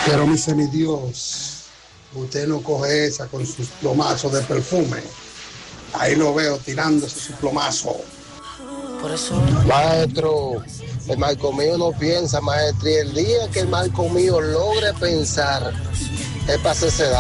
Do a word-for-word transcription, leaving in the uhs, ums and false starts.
Pero mi semidios, usted no coge esa con sus plomazos de perfume. Ahí lo veo tirándose su plomazo. Por eso. Maestro, el marco mío no piensa, maestro, y el día que el marco mío logre pensar, es para hacerse daño.